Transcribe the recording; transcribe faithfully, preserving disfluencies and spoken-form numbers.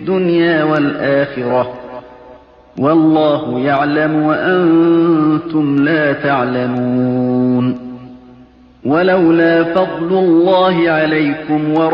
الدنيا والآخرة والله يعلم وأنتم لا تعلمون ولولا فضل الله عليكم ورحمته